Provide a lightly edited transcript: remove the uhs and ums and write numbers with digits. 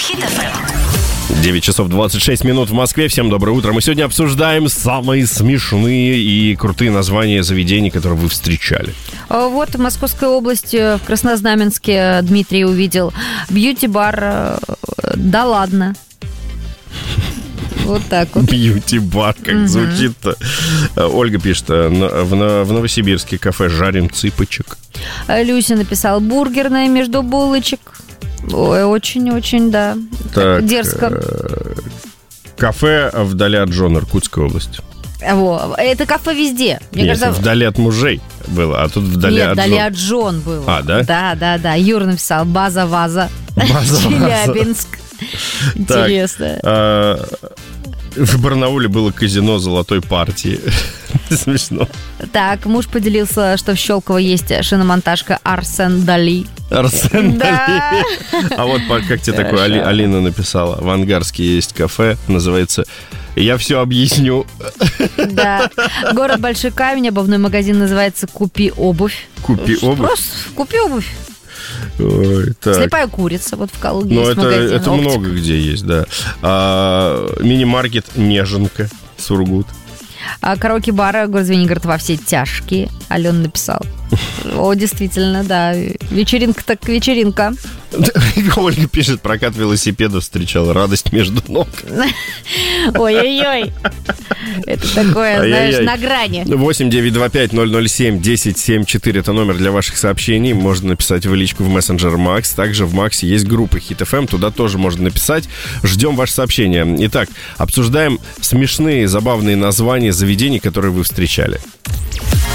Hit FM. 9 часов 26 минут в Москве. Всем доброе утро. Мы сегодня обсуждаем самые смешные и крутые названия заведений, которые вы встречали. Вот в Московской области, в Краснознаменске, Дмитрий увидел бьюти-бар. Да ладно. Вот так вот. Бьюти-бар, как звучит-то. Ольга пишет, в Новосибирске кафе «Жарим цыпочек». Люся написал: бургерная между булочек. Ой, очень-очень, да. Так, дерзко. Кафе вдали от жен, Иркутская область. Во, это кафе везде. Мне Нет, кажется, вдали от мужей было, а тут вдали нет, от вдали жен. от жен было. А, да? Да. Юра написал: база-ваза. Челябинск. Интересно. В Барнауле было казино золотой партии. Смешно. Так, муж поделился, что в Щелково есть шиномонтажка Арсен Дали. Арсен Да. Дали. А вот как тебе такое Алина написала. В Ангарске есть кафе, называется «Я все объясню». Да. Город Большой Камень, обувной магазин называется «Купи обувь». Купи обувь? Просто купи обувь. Ой, так. Слепая курица, вот в Калуге Ну, есть магазин. это много где есть, да. Мини-маркет «Неженка», Сургут. Караоке-бара, город Звенигород во все тяжкие. Алена написал. О, действительно, да. Вечеринка так вечеринка. Ольга пишет, прокат велосипеда встречал, радость между ног. Ой-ой-ой. Это такое, знаешь, на грани. 8-925-007-1074. Это номер для ваших сообщений. Можно написать в личку в мессенджер Макс. Также в Максе есть группа Hit FM. Туда тоже можно написать. Ждем ваши сообщения. Итак, обсуждаем смешные, забавные названия заведений, которые вы встречали.